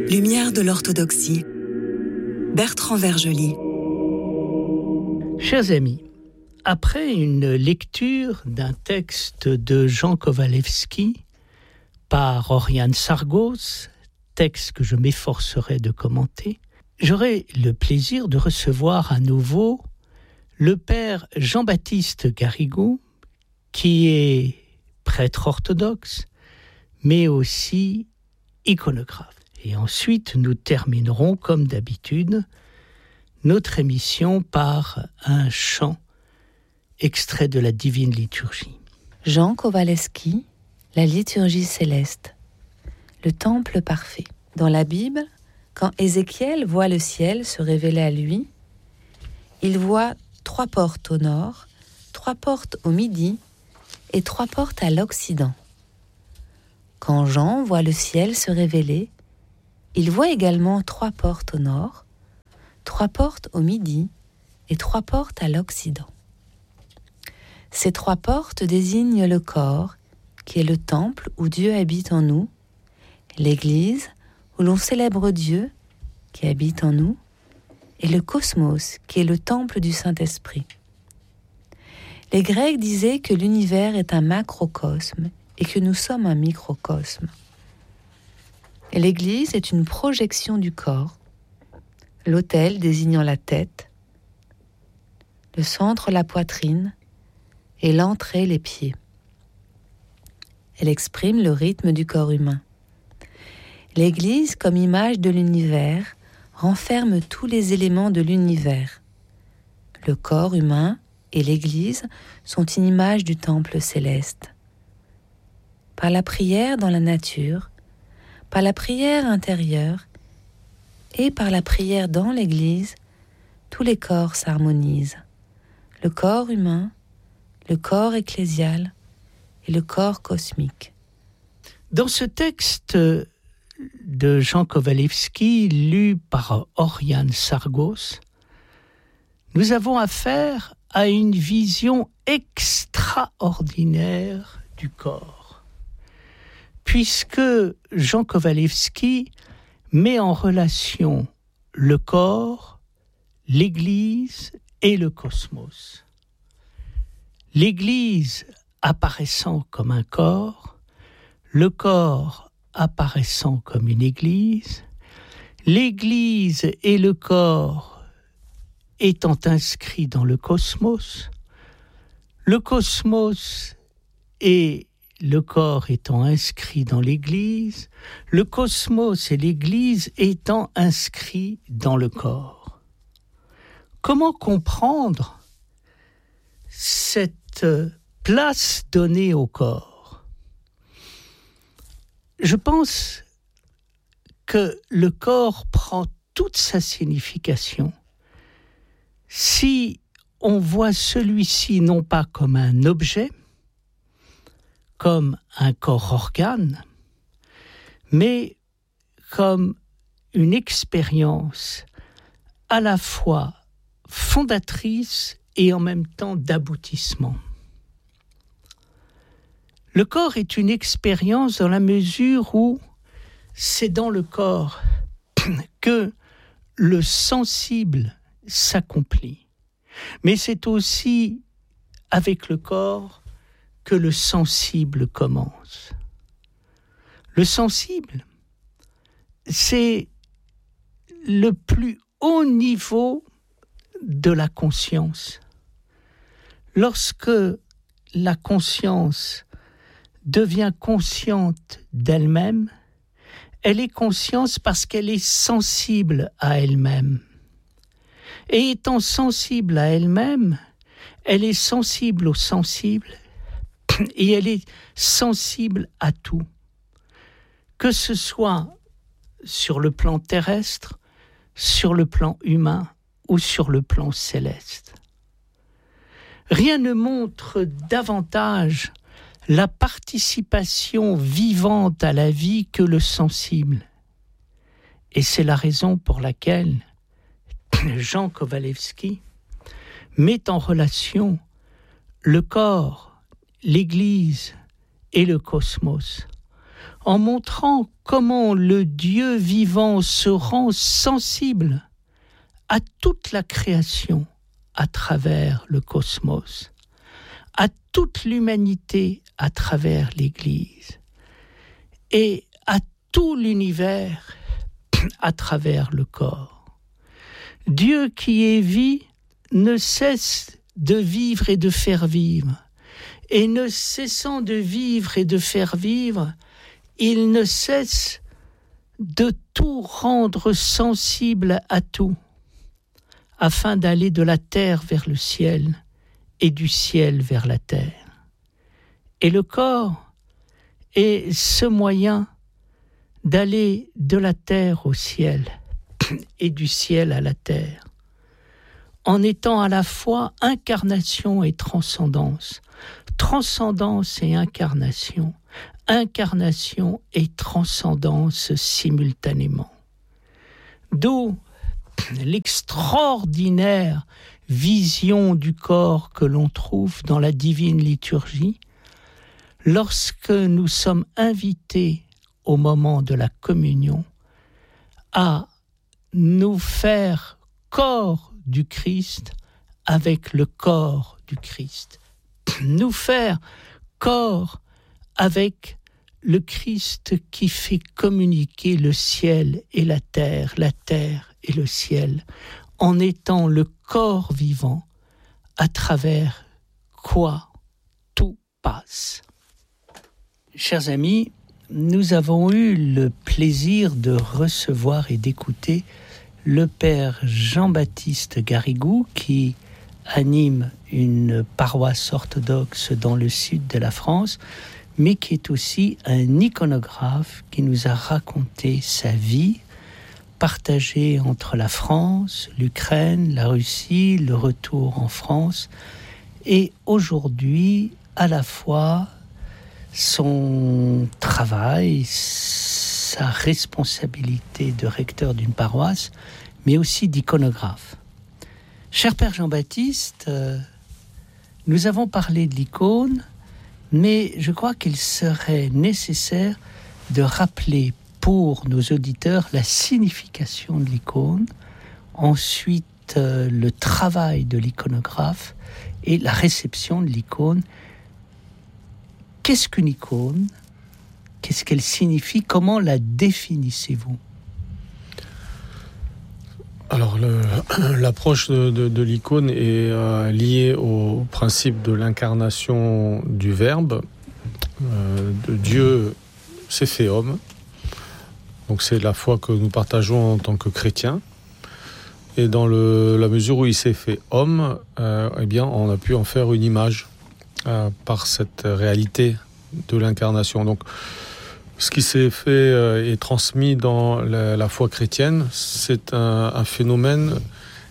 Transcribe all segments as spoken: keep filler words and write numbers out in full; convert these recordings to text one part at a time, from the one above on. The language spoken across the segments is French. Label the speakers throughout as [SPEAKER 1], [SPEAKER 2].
[SPEAKER 1] Lumière de l'orthodoxie. Bertrand Vergely.
[SPEAKER 2] Chers amis, après une lecture d'un texte de Jean Kowalewski par Oriane Sargos, texte que je m'efforcerai de commenter, j'aurai le plaisir de recevoir à nouveau le père Jean-Baptiste Garrigou, qui est prêtre orthodoxe, mais aussi iconographe. Et ensuite, nous terminerons, comme d'habitude, notre émission par un chant extrait de la Divine Liturgie.
[SPEAKER 3] Jean Kowalewski, la liturgie céleste, le temple parfait. Dans la Bible, quand Ézéchiel voit le ciel se révéler à lui, il voit trois portes au nord, trois portes au midi et trois portes à l'occident. Quand Jean voit le ciel se révéler, il voit également trois portes au nord, trois portes au midi et trois portes à l'occident. Ces trois portes désignent le corps, qui est le temple où Dieu habite en nous, l'Église, où l'on célèbre Dieu, qui habite en nous, et le cosmos, qui est le temple du Saint-Esprit. Les Grecs disaient que l'univers est un macrocosme et que nous sommes un microcosme. Et l'Église est une projection du corps, l'autel désignant la tête, le centre la poitrine et l'entrée les pieds. Elle exprime le rythme du corps humain. L'Église, comme image de l'univers, renferme tous les éléments de l'univers. Le corps humain et l'Église sont une image du temple céleste. Par la prière dans la nature, par la prière intérieure et par la prière dans l'Église, tous les corps s'harmonisent. Le corps humain, le corps ecclésial et le corps cosmique.
[SPEAKER 2] Dans ce texte de Jean Kowalewski, lu par Oriane Sargos, nous avons affaire à une vision extraordinaire du corps, puisque Jean Kowalewski met en relation le corps, l'Église et le cosmos. L'Église apparaissant comme un corps, le corps apparaissant comme une Église, l'Église et le corps étant inscrits dans le cosmos, le cosmos et le corps étant inscrit dans l'Église, le cosmos et l'Église étant inscrits dans le corps. Comment comprendre cette place donnée au corps? Je pense que le corps prend toute sa signification si on voit celui-ci non pas comme un objet, comme un corps-organe, mais comme une expérience à la fois fondatrice et en même temps d'aboutissement. Le corps est une expérience dans la mesure où c'est dans le corps que le sensible s'accomplit. Mais c'est aussi avec le corps que le sensible commence. Le sensible, c'est le plus haut niveau de la conscience. Lorsque la conscience devient consciente d'elle-même, elle est consciente parce qu'elle est sensible à elle-même. Et étant sensible à elle-même, elle est sensible au sensible et elle est sensible à tout. Que ce soit sur le plan terrestre, sur le plan humain ou sur le plan céleste. Rien ne montre davantage la participation vivante à la vie que le sensible. Et c'est la raison pour laquelle Jean Kowalewski met en relation le corps, l'Église et le cosmos en montrant comment le Dieu vivant se rend sensible à toute la création à travers le cosmos, à toute l'humanité à travers l'Église et à tout l'univers à travers le corps. Dieu qui est vie ne cesse de vivre et de faire vivre. Et ne cessant de vivre et de faire vivre, il ne cesse de tout rendre sensible à tout, afin d'aller de la terre vers le ciel et du ciel vers la terre. Et le corps est ce moyen d'aller de la terre au ciel et du ciel à la terre, en étant à la fois incarnation et transcendance, transcendance et incarnation, incarnation et transcendance simultanément. D'où l'extraordinaire vision du corps que l'on trouve dans la divine liturgie, lorsque nous sommes invités au moment de la communion à nous faire corps du Christ avec le corps du Christ. Nous faire corps avec le Christ qui fait communiquer le ciel et la terre, la terre et le ciel, en étant le corps vivant à travers quoi tout passe. Chers amis, nous avons eu le plaisir de recevoir et d'écouter le père Jean-Baptiste Garrigou qui anime une paroisse orthodoxe dans le sud de la France, mais qui est aussi un iconographe qui nous a raconté sa vie, partagée entre la France, l'Ukraine, la Russie, le retour en France, et aujourd'hui, à la fois, son travail, sa responsabilité de recteur d'une paroisse, mais aussi d'iconographe. Cher Père Jean-Baptiste, euh, nous avons parlé de l'icône, mais je crois qu'il serait nécessaire de rappeler pour nos auditeurs la signification de l'icône, ensuite euh, le travail de l'iconographe et la réception de l'icône. Qu'est-ce qu'une icône ? Qu'est-ce qu'elle signifie ? Comment la définissez-vous ?
[SPEAKER 4] Alors, le, l'approche de, de, de l'icône est euh, liée au principe de l'incarnation du Verbe. Euh, de Dieu s'est fait homme. Donc, c'est la foi que nous partageons en tant que chrétiens. Et dans le, la mesure où il s'est fait homme, euh, eh bien, on a pu en faire une image euh, par cette réalité de l'incarnation. Donc, ce qui s'est fait euh, et transmis dans la, la foi chrétienne, c'est un, un phénomène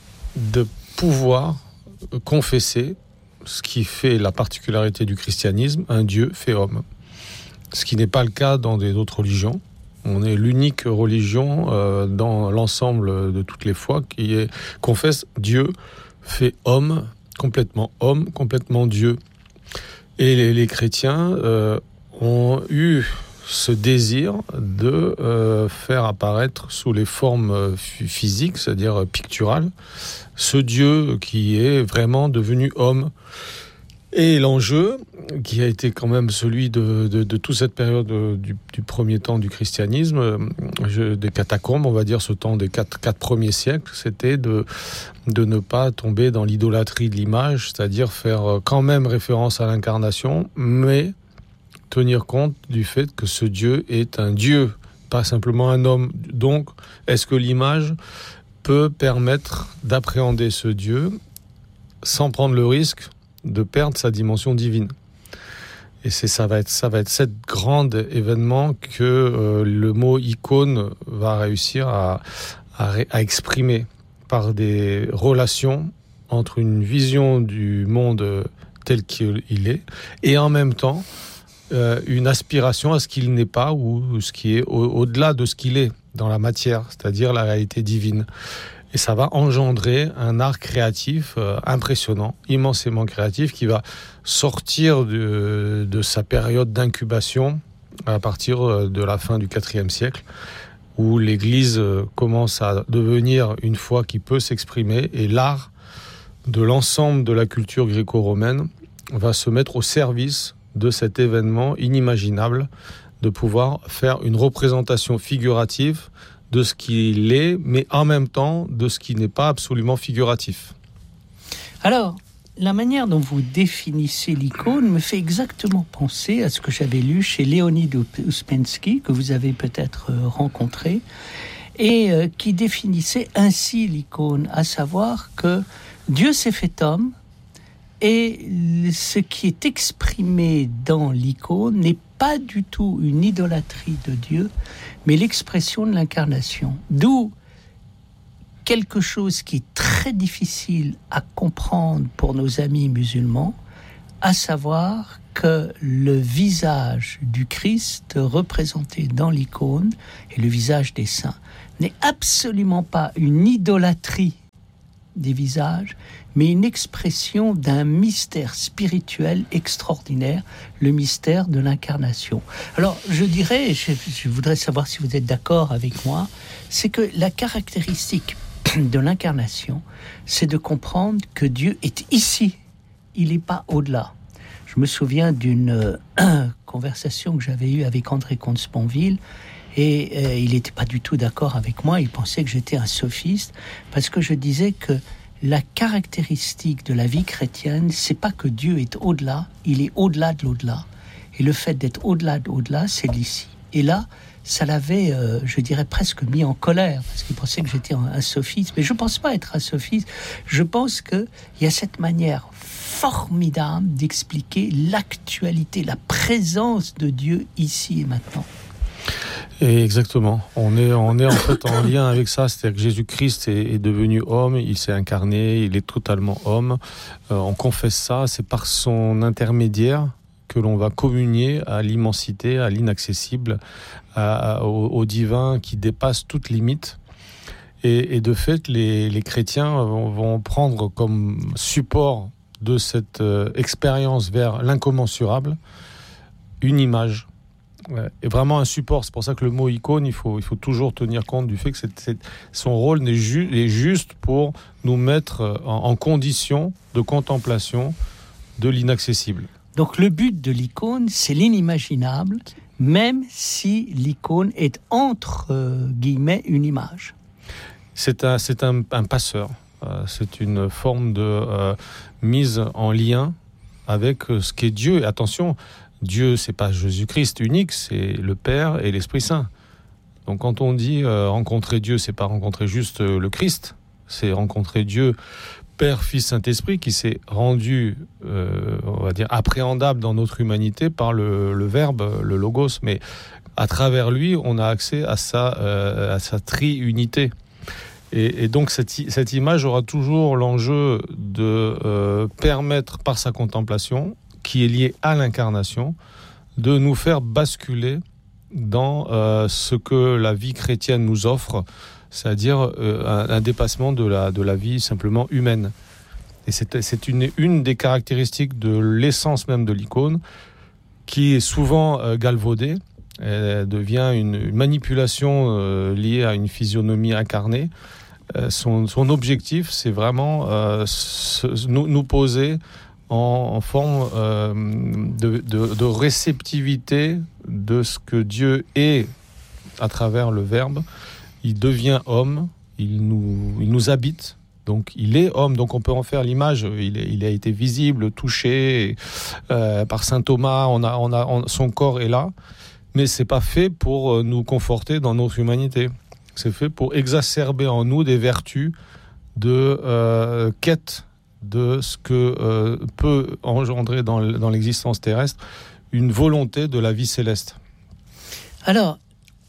[SPEAKER 4] de pouvoir confesser ce qui fait la particularité du christianisme, un Dieu fait homme. Ce qui n'est pas le cas dans des autres religions. On est l'unique religion euh, dans l'ensemble de toutes les foi qui est, confesse Dieu fait homme, complètement homme, complètement Dieu. Et les, les chrétiens euh, ont eu ce désir de euh, faire apparaître sous les formes euh, physiques, c'est-à-dire picturales, ce Dieu qui est vraiment devenu homme. Et l'enjeu, qui a été quand même celui de, de, de toute cette période du, du premier temps du christianisme, je, des catacombes, on va dire ce temps des quatre, quatre premiers siècles, c'était de, de ne pas tomber dans l'idolâtrie de l'image, c'est-à-dire faire quand même référence à l'incarnation, mais tenir compte du fait que ce Dieu est un Dieu, pas simplement un homme. Donc, est-ce que l'image peut permettre d'appréhender ce Dieu sans prendre le risque de perdre sa dimension divine? Et c'est, ça va être, ça va être cet grand événement que euh, le mot icône va réussir à, à, à exprimer par des relations entre une vision du monde tel qu'il est et en même temps euh, une aspiration à ce qu'il n'est pas ou ce qui est au, au-delà de ce qu'il est dans la matière, c'est-à-dire la réalité divine. Et ça va engendrer un art créatif euh, impressionnant, immensément créatif, qui va sortir de, de sa période d'incubation à partir de la fin du quatrième siècle, où l'Église commence à devenir une foi qui peut s'exprimer, et l'art de l'ensemble de la culture gréco-romaine va se mettre au service de cet événement inimaginable, de pouvoir faire une représentation figurative de ce qu'il est, mais en même temps de ce qui n'est pas absolument figuratif.
[SPEAKER 2] Alors, la manière dont vous définissez l'icône me fait exactement penser à ce que j'avais lu chez Leonid Ouspensky, que vous avez peut-être rencontré, et euh, qui définissait ainsi l'icône, à savoir que Dieu s'est fait homme, et ce qui est exprimé dans l'icône n'est pas du tout une idolâtrie de Dieu, mais l'expression de l'incarnation. D'où quelque chose qui est très difficile à comprendre pour nos amis musulmans, à savoir que le visage du Christ représenté dans l'icône et le visage des saints n'est absolument pas une idolâtrie des visages, mais une expression d'un mystère spirituel extraordinaire, le mystère de l'incarnation. Alors, je dirais, je, je voudrais savoir si vous êtes d'accord avec moi, c'est que la caractéristique de l'incarnation, c'est de comprendre que Dieu est ici, il n'est pas au-delà. Je me souviens d'une euh, conversation que j'avais eue avec André Comte-Sponville, et euh, il n'était pas du tout d'accord avec moi, il pensait que j'étais un sophiste, parce que je disais que la caractéristique de la vie chrétienne, c'est pas que Dieu est au-delà, il est au-delà de l'au-delà. Et le fait d'être au-delà de l'au-delà, c'est l'ici. Et là, ça l'avait, euh, je dirais, presque mis en colère, parce qu'il pensait que j'étais un, un sophiste. Mais je ne pense pas être un sophiste. Je pense qu'il y a cette manière formidable d'expliquer l'actualité, la présence de Dieu ici et maintenant.
[SPEAKER 4] Et exactement. On est, on est en fait en lien avec ça. C'est-à-dire que Jésus-Christ est, est devenu homme, il s'est incarné, il est totalement homme. Euh, on confesse ça, c'est par son intermédiaire que l'on va communier à l'immensité, à l'inaccessible, à, à, au, au divin qui dépasse toute limite. Et, et de fait, les, les chrétiens vont, vont prendre comme support de cette euh, expérience vers l'incommensurable une image. Et vraiment un support. C'est pour ça que le mot icône, il faut, il faut toujours tenir compte du fait que c'est, c'est, son rôle est, ju- est juste pour nous mettre en, en condition de contemplation de l'inaccessible.
[SPEAKER 2] Donc le but de l'icône, c'est l'inimaginable, même si l'icône est entre euh, guillemets une image.
[SPEAKER 4] C'est un, c'est un, un passeur. Euh, c'est une forme de euh, mise en lien avec ce qu'est Dieu. Et attention, Dieu, c'est pas Jésus-Christ unique, c'est le Père et l'Esprit Saint. Donc quand on dit euh, rencontrer Dieu, c'est pas rencontrer juste euh, le Christ, c'est rencontrer Dieu, Père, Fils, Saint-Esprit, qui s'est rendu, euh, on va dire, appréhendable dans notre humanité par le, le Verbe, le Logos. Mais à travers lui, on a accès à sa, euh, à sa tri-unité. Et, et donc cette, cette image aura toujours l'enjeu de euh, permettre par sa contemplation, qui est lié à l'incarnation, de nous faire basculer dans euh, ce que la vie chrétienne nous offre, c'est-à-dire euh, un, un dépassement de la, de la vie simplement humaine. Et c'est, c'est une, une des caractéristiques de l'essence même de l'icône, qui est souvent euh, galvaudée. Elle devient une, une manipulation euh, liée à une physionomie incarnée. Euh, son, son objectif, c'est vraiment euh, se, nous, nous poser en, en forme euh, de, de, de réceptivité de ce que Dieu est à travers le Verbe. Il devient homme, il nous, il nous habite, donc il est homme, donc on peut en faire l'image. Il, est, il a été visible, touché euh, par saint Thomas, on a, on a, on, son corps est là, mais c'est pas fait pour nous conforter dans notre humanité. C'est fait pour exacerber en nous des vertus de euh, quête de ce que euh, peut engendrer dans, dans l'existence terrestre une volonté de la vie céleste.
[SPEAKER 2] Alors,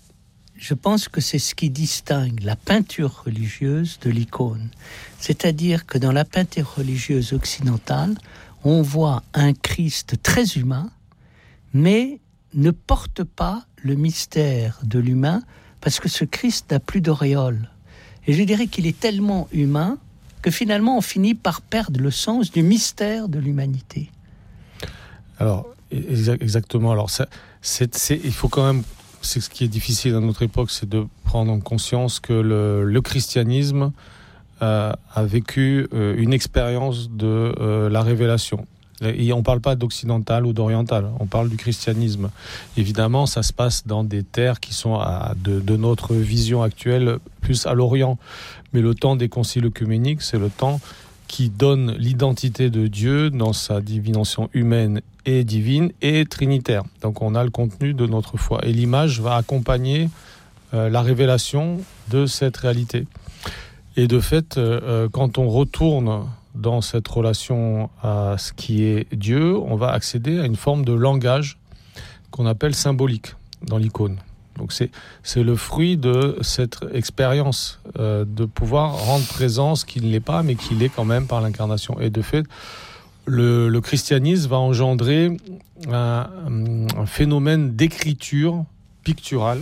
[SPEAKER 2] je pense que c'est ce qui distingue la peinture religieuse de l'icône. C'est-à-dire que dans la peinture religieuse occidentale, on voit un Christ très humain, mais ne porte pas le mystère de l'humain, parce que ce Christ n'a plus d'auréole. Et je dirais qu'il est tellement humain que finalement on finit par perdre le sens du mystère de l'humanité.
[SPEAKER 4] Alors, Exactement. Alors, ça, c'est, c'est, il faut quand même, c'est ce qui est difficile à notre époque, c'est de prendre en conscience que le, le christianisme euh, a vécu euh, une expérience de euh, la révélation. Et on ne parle pas d'occidental ou d'oriental, on parle du christianisme. Évidemment, ça se passe dans des terres qui sont à, de, de notre vision actuelle plus à l'Orient. Mais le temps des conciles œcuméniques, c'est le temps qui donne l'identité de Dieu dans sa dimension humaine et divine et trinitaire. Donc on a le contenu de notre foi. Et l'image va accompagner euh, la révélation de cette réalité. Et de fait, euh, quand on retourne dans cette relation à ce qui est Dieu, on va accéder à une forme de langage qu'on appelle symbolique dans l'icône. Donc c'est, c'est le fruit de cette expérience euh, de pouvoir rendre présent ce qui ne l'est pas, mais qui l'est quand même par l'incarnation. Et de fait, le, le christianisme va engendrer un, un phénomène d'écriture picturale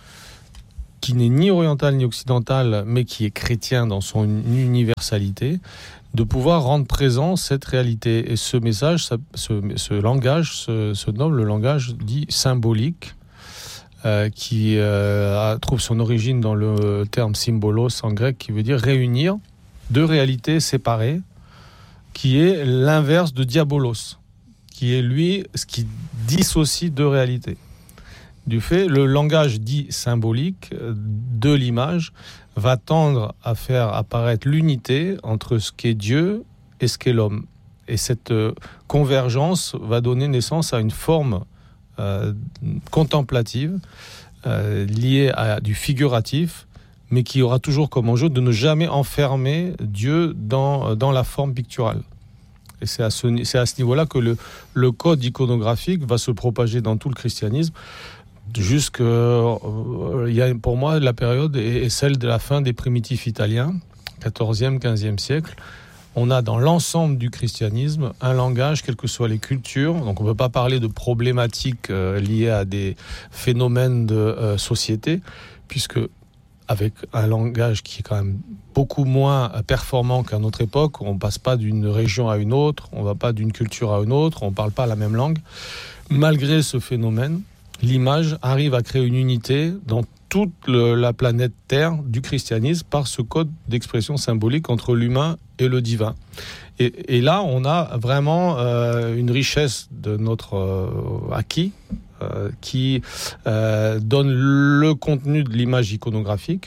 [SPEAKER 4] qui n'est ni oriental ni occidental, mais qui est chrétien dans son universalité, de pouvoir rendre présent cette réalité. Et ce message, ça, ce, ce langage se, se nomme le langage dit symbolique, euh, qui euh, trouve son origine dans le terme symbolos en grec, qui veut dire réunir deux réalités séparées, qui est l'inverse de diabolos, qui est lui ce qui dissocie deux réalités. Du fait, le langage dit symbolique de l'image va tendre à faire apparaître l'unité entre ce qu'est Dieu et ce qu'est l'homme. Et cette euh, convergence va donner naissance à une forme euh, contemplative euh, liée à du figuratif, mais qui aura toujours comme enjeu de ne jamais enfermer Dieu dans, dans la forme picturale. Et c'est à ce, c'est à ce niveau-là que le, le code iconographique va se propager dans tout le christianisme. Jusque, euh, il y a, pour moi, la période est, est celle de la fin des primitifs italiens, quatorzième, quinzième siècle. On a dans l'ensemble du christianisme un langage, quelles que soient les cultures. Donc on ne peut pas parler de problématiques euh, liées à des phénomènes de euh, société, puisque avec un langage qui est quand même beaucoup moins performant qu'à notre époque, on ne passe pas d'une région à une autre, on ne va pas d'une culture à une autre, on ne parle pas la même langue. Malgré ce phénomène, l'image arrive à créer une unité dans toute le, la planète Terre du christianisme par ce code d'expression symbolique entre l'humain et le divin. Et, et là, on a vraiment euh, une richesse de notre euh, acquis euh, qui euh, donne le contenu de l'image iconographique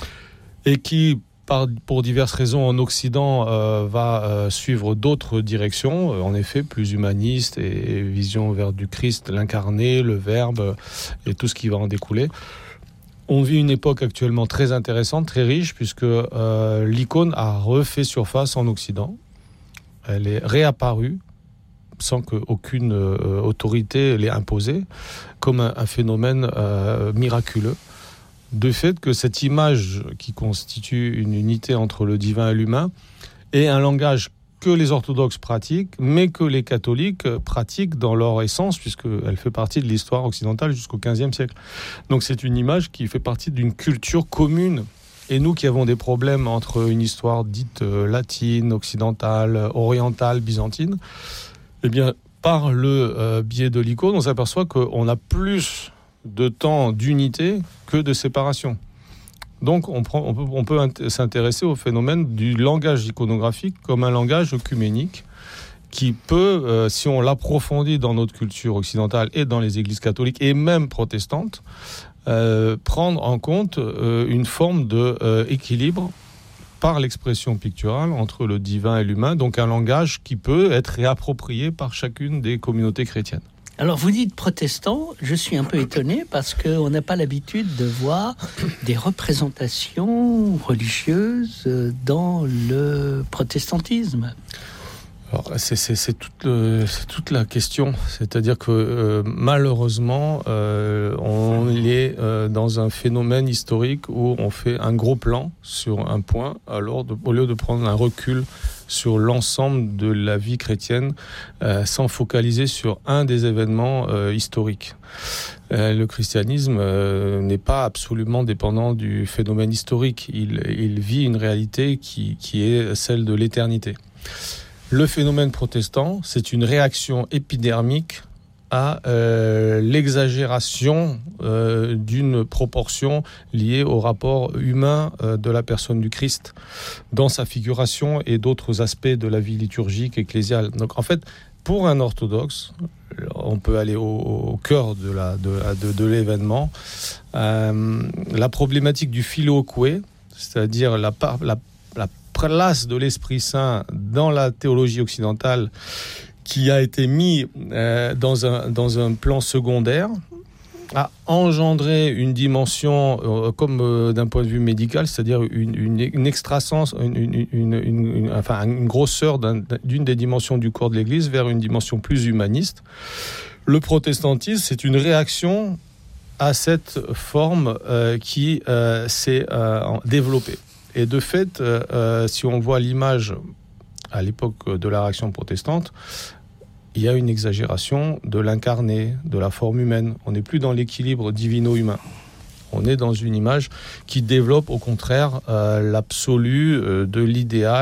[SPEAKER 4] et qui, par, pour diverses raisons, en Occident, euh, va euh, suivre d'autres directions, euh, en effet, plus humanistes et, et vision vers du Christ, l'incarné, le Verbe euh, et tout ce qui va en découler. On vit une époque actuellement très intéressante, très riche, puisque euh, l'icône a refait surface en Occident. Elle est réapparue, sans qu'aucune euh, autorité l'ait imposée, comme un, un phénomène euh, miraculeux. De fait que cette image qui constitue une unité entre le divin et l'humain est un langage que les orthodoxes pratiquent, mais que les catholiques pratiquent dans leur essence, puisqu'elle fait partie de l'histoire occidentale jusqu'au quinzième siècle. Donc c'est une image qui fait partie d'une culture commune. Et nous qui avons des problèmes entre une histoire dite latine, occidentale, orientale, byzantine, eh bien, par le euh, biais de l'icône, on s'aperçoit qu'on a plus de temps d'unité que de séparation. Donc on, prend, on peut, on peut int- s'intéresser au phénomène du langage iconographique comme un langage œcuménique qui peut, euh, si on l'approfondit dans notre culture occidentale et dans les églises catholiques et même protestantes, euh, prendre en compte euh, une forme d'équilibre euh, par l'expression picturale entre le divin et l'humain, donc un langage qui peut être réapproprié par chacune des communautés chrétiennes.
[SPEAKER 2] Alors vous dites protestant, je suis un peu étonné parce qu'on n'a pas l'habitude de voir des représentations religieuses dans le protestantisme.
[SPEAKER 4] Alors, c'est, c'est, c'est, toute le, c'est toute la question, c'est-à-dire que euh, malheureusement, euh, on est euh, dans un phénomène historique où on fait un gros plan sur un point, alors de, au lieu de prendre un recul sur l'ensemble de la vie chrétienne, euh, sans focaliser sur un des événements euh, historiques. Euh, le christianisme euh, n'est pas absolument dépendant du phénomène historique, il, il vit une réalité qui, qui est celle de l'éternité. Le phénomène protestant, c'est une réaction épidermique à euh, l'exagération euh, d'une proportion liée au rapport humain euh, de la personne du Christ dans sa figuration et d'autres aspects de la vie liturgique ecclésiale. Donc en fait, pour un orthodoxe, on peut aller au, au cœur de, la, de, de, de l'événement. Euh, la problématique du filioque, c'est-à-dire la, la, la place de l'Esprit Saint dans la théologie occidentale, qui a été mis euh, dans, un, dans un plan secondaire, a engendré une dimension, euh, comme euh, d'un point de vue médical, c'est-à-dire une, une, une extrasens, une, une, une, une, une, enfin, une grosseur d'un, d'une des dimensions du corps de l'Église vers une dimension plus humaniste. Le protestantisme, c'est une réaction à cette forme euh, qui euh, s'est euh, développée. Et de fait, euh, euh, si on voit l'image à l'époque de la réaction protestante, il y a une exagération de l'incarné, de la forme humaine. On n'est plus dans l'équilibre divino-humain. On est dans une image qui développe au contraire euh, l'absolu euh, de l'idéal